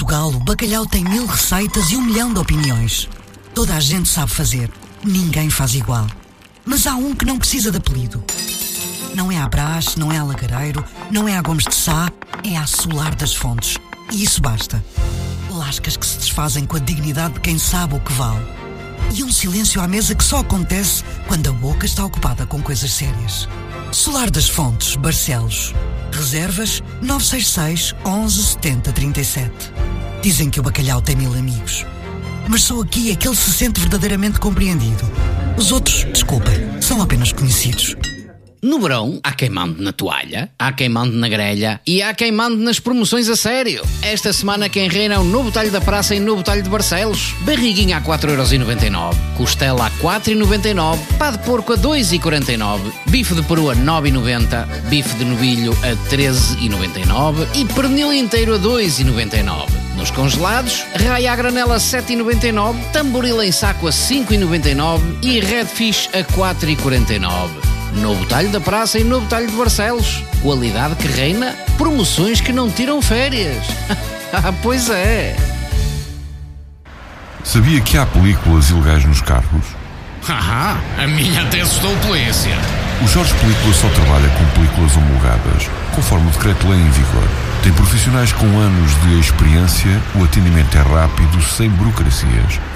Portugal, o bacalhau tem 1000 receitas e 1 milhão de opiniões. Toda a gente sabe fazer, ninguém faz igual. Mas há um que não precisa de apelido. Não é a Brás, não é a Lagareiro, não é a Gomes de Sá, é a Solar das Fontes. E isso basta. Lascas que se desfazem com a dignidade de quem sabe o que vale. E um silêncio à mesa que só acontece quando a boca está ocupada com coisas sérias. Solar das Fontes, Barcelos. Reservas 966 11 70 37. Dizem que o bacalhau tem 1000 amigos. Mas só aqui é que ele se sente verdadeiramente compreendido. Os outros, desculpem, são apenas conhecidos. No verão, há quem mande na toalha, há quem mande na grelha e há quem mande nas promoções a sério. Esta semana quem reina é o Novo Talho da Praça e Novo Talho de Barcelos. Barriguinha a 4,99€, costela a 4,99€, pá de porco a 2,49€, bife de peru a 9,90€, bife de novilho a 13,99€ e pernil inteiro a 2,99€. Nos congelados, raia a granela a 7,99€, tamboril em saco a 5,99€ e redfish a 4,49€. Novo Talho da Praça e Novo Talho de Barcelos. Qualidade que reina, promoções que não tiram férias. Pois é. Sabia que há películas ilegais nos carros? A minha até assustou a polícia. O Jorge Película só trabalha com películas homologadas, conforme o decreto-lei em vigor. Tem profissionais com anos de experiência, o atendimento é rápido, sem burocracias.